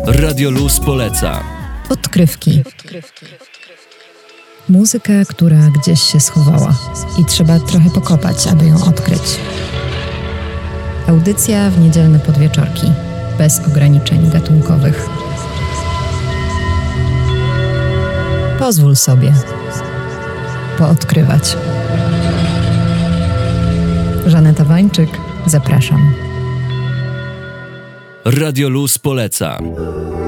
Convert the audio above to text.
Radio Luz poleca. Odkrywki. Muzyka, która gdzieś się schowała i trzeba trochę pokopać, aby ją odkryć. Audycja w niedzielne podwieczorki, bez ograniczeń gatunkowych. Pozwól sobie poodkrywać. Żaneta Wańczyk, zapraszam. Radio Luz poleca.